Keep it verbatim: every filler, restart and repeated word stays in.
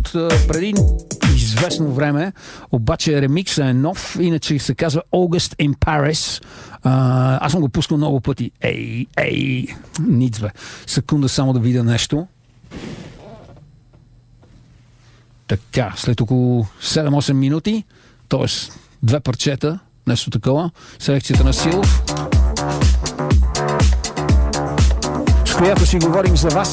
от преди известно време, обаче ремикса е нов, иначе се казва August in Paris. А, аз съм го пускал много пъти. Ей, ей, ниц бе. Секунда само да видя нещо. Така, след около седем-осем минути, т.е. две парчета, нещо такова, селекцията на Силов, с която си говорим за вас.